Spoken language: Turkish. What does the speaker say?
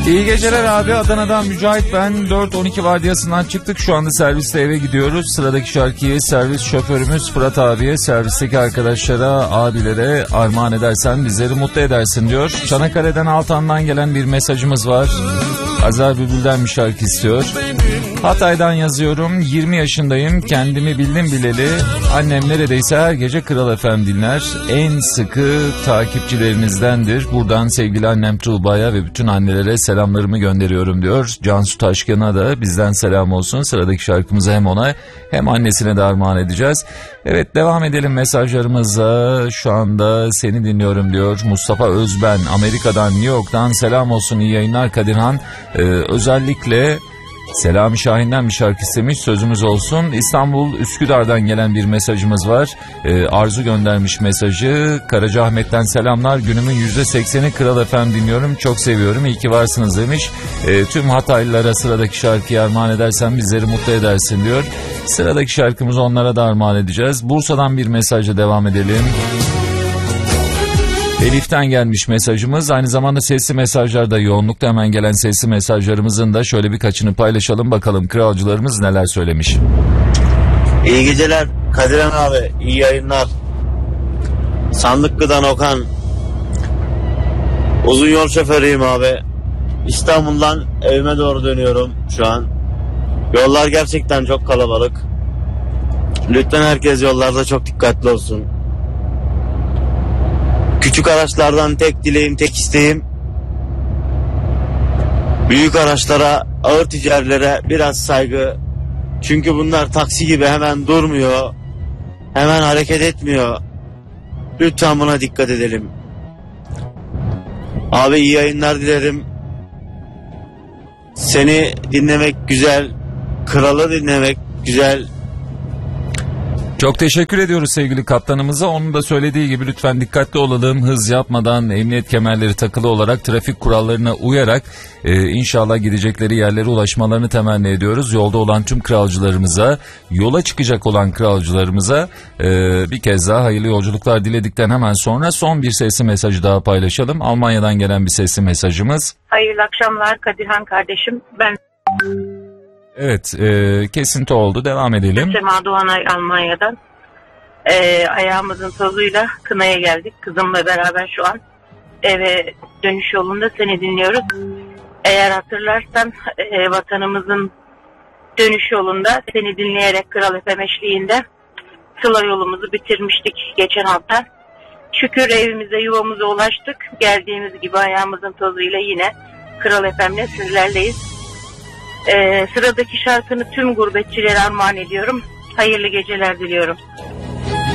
İyi geceler abi, Adana'dan Mücahit ben. 4-12 vardiyasından çıktık, şu anda serviste eve gidiyoruz. Sıradaki şarkıyı servis şoförümüz Fırat abiye, servisteki arkadaşlara, abilere armağan edersen bizleri mutlu edersin diyor. Çanakkale'den Altan'dan gelen bir mesajımız var. Azer Bülbül'den bir şarkı istiyor. Hatay'dan yazıyorum, 20 yaşındayım, kendimi bildim bileli. Annem neredeyse her gece Kral FM dinler. En sıkı takipçilerinizdendir. Buradan sevgili annem Tuğba'ya ve bütün annelere selamlarımı gönderiyorum diyor. Cansu Taşkın'a da bizden selam olsun. Sıradaki şarkımızı hem ona hem annesine de armağan edeceğiz. Evet, devam edelim mesajlarımıza. Şu anda seni dinliyorum diyor Mustafa Özben. Amerika'dan, New York'tan selam olsun, iyi yayınlar Kadirhan. Özellikle Selami Şahin'den bir şarkı istemiş, sözümüz olsun. İstanbul Üsküdar'dan gelen bir mesajımız var. Arzu göndermiş mesajı. Karacaahmet'ten selamlar. Günümün %80'i Kral FM dinliyorum. Çok seviyorum. İyi ki varsınız demiş. Tüm Hataylılara sıradaki şarkıyı armağan edersen bizleri mutlu edersin diyor. Sıradaki şarkımızı onlara da armağan edeceğiz. Bursa'dan bir mesajla devam edelim. Elif'ten gelmiş mesajımız. Aynı zamanda sesli mesajlarda yoğunlukta, hemen gelen sesli mesajlarımızın da şöyle birkaçını paylaşalım. Bakalım kralcılarımız neler söylemiş. İyi geceler Kadirhan abi, iyi yayınlar. Sandıklı'dan Okan. Uzun yol şoförüyüm abi. İstanbul'dan evime doğru dönüyorum şu an. Yollar gerçekten çok kalabalık. Lütfen herkes yollarda çok dikkatli olsun. Küçük araçlardan tek dileğim, tek isteğim, büyük araçlara, ağır ticarilere biraz saygı. Çünkü bunlar taksi gibi hemen durmuyor, hemen hareket etmiyor. Lütfen buna dikkat edelim. Abi iyi yayınlar dilerim. Seni dinlemek güzel, kralı dinlemek güzel. Çok teşekkür ediyoruz sevgili kaptanımıza. Onun da söylediği gibi lütfen dikkatli olalım. Hız yapmadan, emniyet kemerleri takılı olarak, trafik kurallarına uyarak inşallah gidecekleri yerlere ulaşmalarını temenni ediyoruz. Yolda olan tüm kralcılarımıza, yola çıkacak olan kralcılarımıza bir kez daha hayırlı yolculuklar diledikten hemen sonra son bir sesli mesajı daha paylaşalım. Almanya'dan gelen bir sesli mesajımız. Hayırlı akşamlar Kadirhan kardeşim. Ben... Evet, kesinti oldu. Devam edelim. Sema Doğanay Almanya'dan. Ayağımızın tozuyla Kına'ya geldik. Kızımla beraber şu an eve dönüş yolunda seni dinliyoruz. Eğer hatırlarsan vatanımızın dönüş yolunda seni dinleyerek Kral FM eşliğinde Sıla yolumuzu bitirmiştik geçen hafta. Şükür evimize, yuvamıza ulaştık. Geldiğimiz gibi ayağımızın tozuyla yine Kral FM'le sizlerleyiz. Sıradaki şarkını tüm gurbetçilere armağan ediyorum. Hayırlı geceler diliyorum.